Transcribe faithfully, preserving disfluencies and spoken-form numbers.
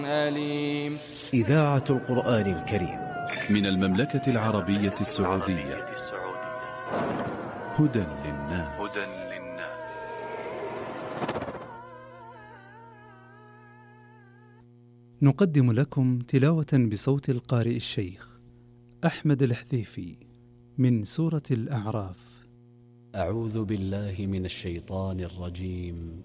أليم. إذاعة القرآن الكريم من المملكة العربية السعودية. هدى للناس. نقدم لكم تلاوة بصوت القارئ الشيخ أحمد الحذيفي من سورة الأعراف. أعوذ بالله من الشيطان الرجيم.